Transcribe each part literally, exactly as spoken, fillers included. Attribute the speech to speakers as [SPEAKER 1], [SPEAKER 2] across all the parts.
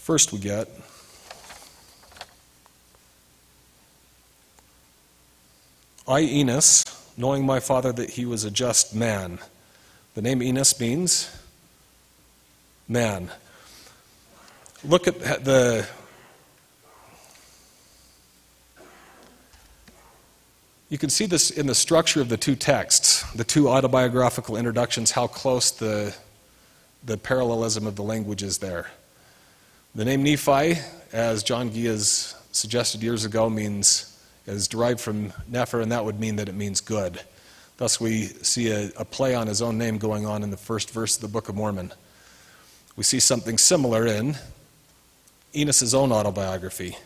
[SPEAKER 1] First we get I, Enos, knowing my father that he was a just man. The name Enos means man. Look at the you can see this in the structure of the two texts, the two autobiographical introductions, how close the the parallelism of the language is there. The name Nephi, as John Gee has suggested years ago, means is derived from Nepher, and that would mean that it means good. Thus we see a, a play on his own name going on in the first verse of the Book of Mormon. We see something similar in Enos' own autobiography.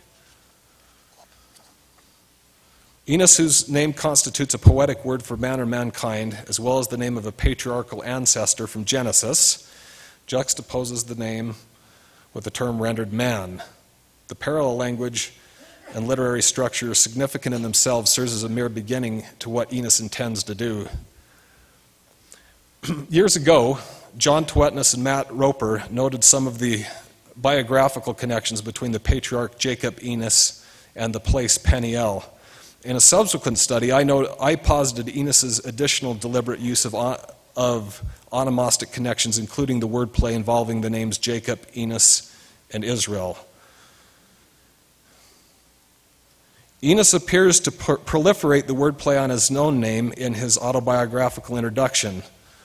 [SPEAKER 1] Enos, whose name constitutes a poetic word for man or mankind, as well as the name of a patriarchal ancestor from Genesis, juxtaposes the name with the term rendered man. The parallel language and literary structure, significant in themselves, serves as a mere beginning to what Enos intends to do. Years ago, John Twetness and Matt Roper noted some of the biographical connections between the patriarch Jacob Enos and the place Peniel. In a subsequent study, I, know, I posited Enos' additional deliberate use of, of onomastic connections, including the wordplay involving the names Jacob, Enos, and Israel. Enos appears to pro- proliferate the wordplay on his known name in his autobiographical introduction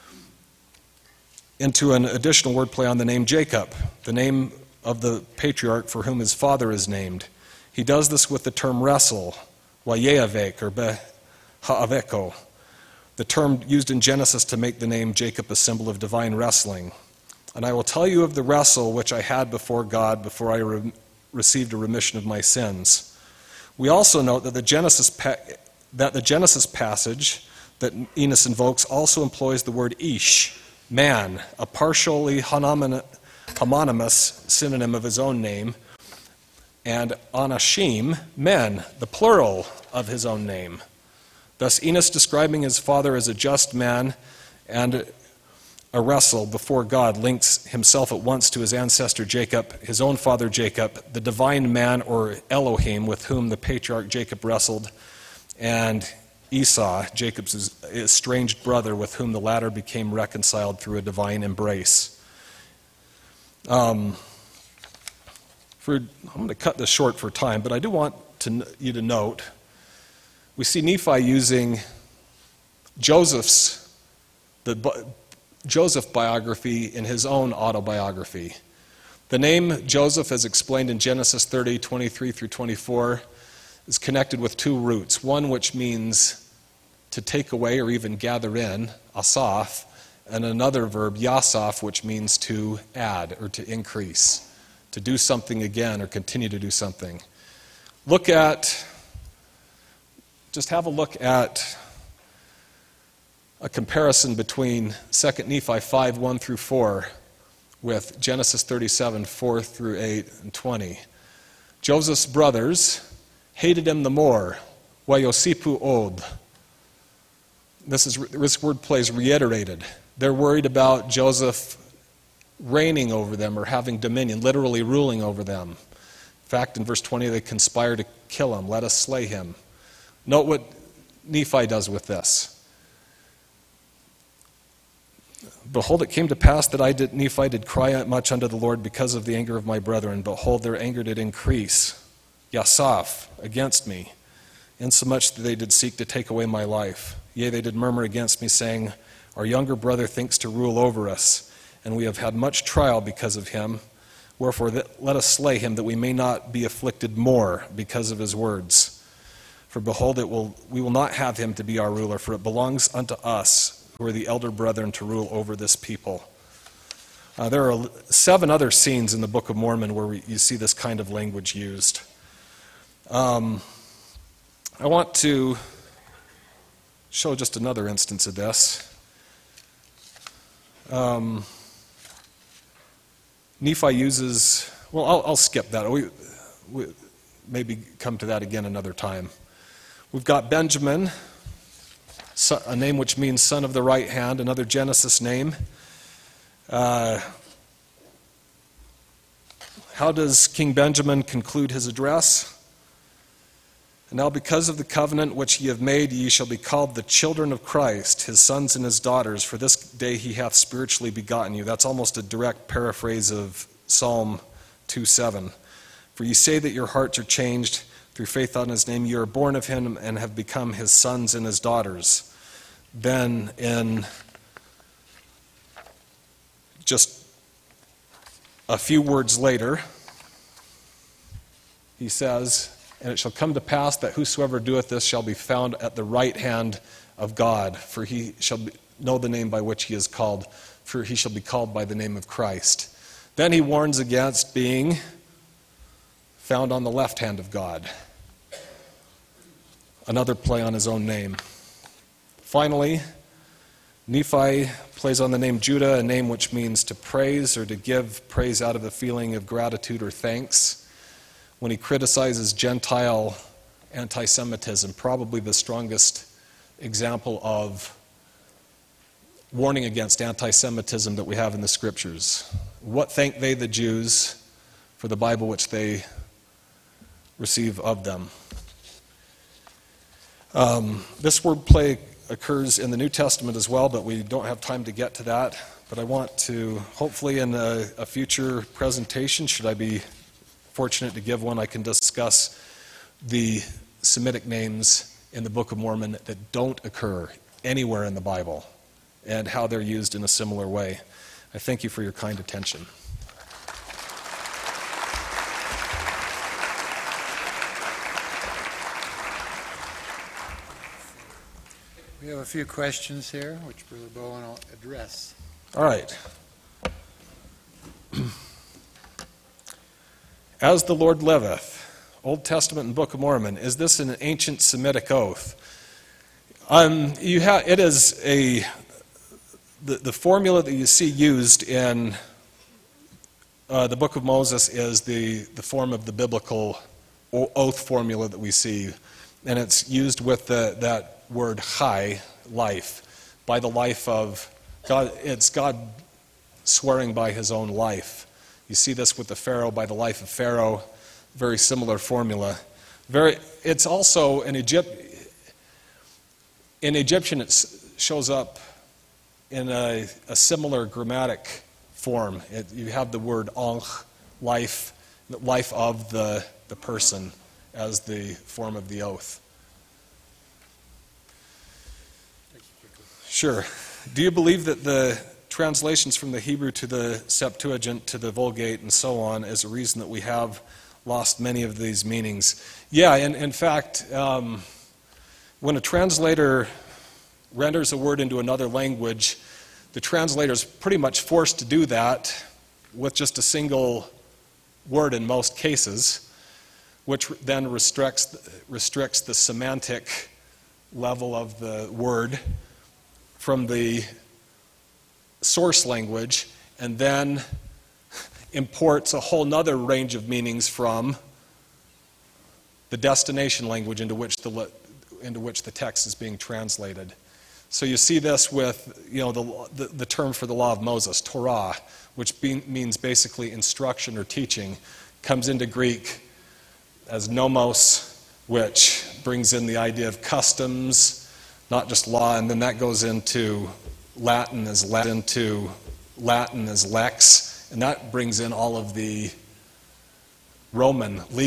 [SPEAKER 1] into an additional wordplay on the name Jacob, the name of the patriarch for whom his father is named. He does this with the term wrestle, Wayeavek or Beha'aveko, the term used in Genesis to make the name Jacob a symbol of divine wrestling. And I will tell you of the wrestle which I had before God before I re- received a remission of my sins. We also note that the Genesis pa- that the Genesis passage that Enos invokes also employs the word ish, man, a partially homonym- homonymous synonym of his own name, and anashim, men, the plural of his own name. Thus Enos describing his father as a just man and a wrestle before God links himself at once to his ancestor Jacob, his own father Jacob, the divine man or Elohim with whom the patriarch Jacob wrestled, and Esau, Jacob's estranged brother with whom the latter became reconciled through a divine embrace. Um, for, I'm going to cut this short for time, but I do want to, you to note, we see Nephi using Joseph's, the Joseph biography in his own autobiography. The name Joseph, as explained in Genesis thirty, twenty-three through twenty-four, is connected with two roots. One which means to take away or even gather in, asaph, and another verb, yasaph, which means to add or to increase, to do something again or continue to do something. Look at, just have a look at a comparison between Second Nephi five, one through four with Genesis thirty-seven, four through eight and twenty. Joseph's brothers hated him the more, Wayosipu od. This, is, this wordplay is reiterated. They're worried about Joseph reigning over them or having dominion, literally ruling over them. In fact, in verse twenty, they conspire to kill him. Let us slay him. Note what Nephi does with this. Behold, it came to pass that I did, Nephi did cry out much unto the Lord because of the anger of my brethren. Behold, their anger did increase, yasaph, against me, insomuch that they did seek to take away my life. Yea, they did murmur against me, saying, our younger brother thinks to rule over us, and we have had much trial because of him. Wherefore, let us slay him, that we may not be afflicted more because of his words. For behold, it will we will not have him to be our ruler, for it belongs unto us, who are the elder brethren, to rule over this people. Uh, there are seven other scenes in the Book of Mormon where we, you see this kind of language used. Um, I want to show just another instance of this. Um, Nephi uses, well, I'll, I'll skip that. We, we maybe come to that again another time. We've got Benjamin, a name which means son of the right hand, another Genesis name. Uh, how does King Benjamin conclude his address? And now because of the covenant which ye have made, ye shall be called the children of Christ, his sons and his daughters, for this day he hath spiritually begotten you. That's almost a direct paraphrase of Psalm two seven. For ye say that your hearts are changed through faith on his name. You are born of him and have become his sons and his daughters. Then in just a few words later, he says, and it shall come to pass that whosoever doeth this shall be found at the right hand of God, for he shall be, know the name by which he is called, for he shall be called by the name of Christ. Then he warns against being found on the left hand of God. Another play on his own name. Finally, Nephi plays on the name Judah, a name which means to praise or to give praise out of a feeling of gratitude or thanks. When he criticizes Gentile anti-Semitism, probably the strongest example of warning against anti-Semitism that we have in the Scriptures. What thank they, the Jews, for the Bible which they receive of them? Um, this wordplay occurs in the New Testament as well, but we don't have time to get to that. But I want to, hopefully in a, a future presentation, should I be fortunate to give one, I can discuss the Semitic names in the Book of Mormon that don't occur anywhere in the Bible and how they're used in a similar way. I thank you for your kind attention.
[SPEAKER 2] We have a few questions here, which Brother Bowen will address.
[SPEAKER 1] All right. As the Lord liveth, Old Testament and Book of Mormon, is this an ancient Semitic oath? Um, you have, it is a, the, the formula that you see used in uh, the Book of Moses is the, the form of the biblical oath formula that we see. And it's used with the, that word chai, life, by the life of God. It's God swearing by his own life. You see this with the Pharaoh, by the life of Pharaoh, very similar formula. Very, it's also in Egypt. In Egyptian, it shows up in a, a similar grammatic form. It, you have the word ankh, life, life of the, the person, as the form of the oath. Sure. Do you believe that the translations from the Hebrew to the Septuagint to the Vulgate and so on is a reason that we have lost many of these meanings? Yeah, and in fact, um, when a translator renders a word into another language, the translator is pretty much forced to do that with just a single word in most cases, which then restricts, restricts the semantic level of the word from the source language, and then imports a whole nother range of meanings from the destination language into which the, into which the text is being translated. So you see this with, you know, the, the, the term for the law of Moses, Torah, which be, means basically instruction or teaching, comes into Greek as nomos, which brings in the idea of customs, not just law, and then that goes into Latin as le- into Latin as lex, and that brings in all of the Roman legal